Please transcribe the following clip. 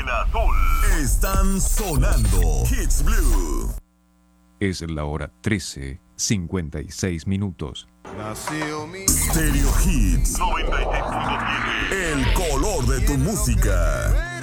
azul. Están sonando Hits Blue. Es la hora 13:56. Stereo Hits 96.7. El color de tu música.